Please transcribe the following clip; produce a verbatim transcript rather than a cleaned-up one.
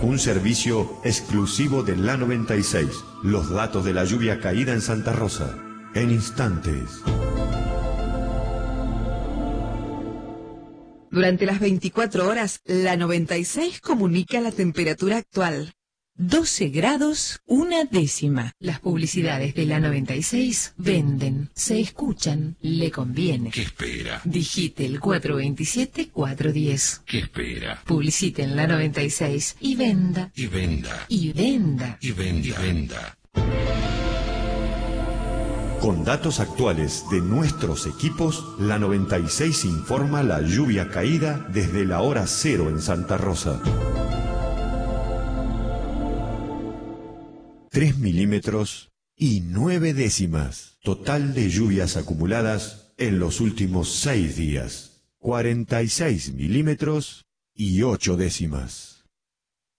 Un servicio exclusivo de la noventa y seis. Los datos de la lluvia caída en Santa Rosa. En instantes. Durante las veinticuatro horas, la noventa y seis comunica la temperatura actual. doce grados, una décima. Las publicidades de la noventa y seis venden, se escuchan, le conviene. ¿Qué espera? Digite el cuatro veintisiete, cuatro diez. ¿Qué espera? Publicite en la noventa y seis y venda. Y venda. Y venda. Y venda. Y venda. Con datos actuales de nuestros equipos, la noventa y seis informa la lluvia caída desde la hora cero en Santa Rosa. tres milímetros y nueve décimas. Total de lluvias acumuladas en los últimos seis días. cuarenta y seis milímetros y ocho décimas.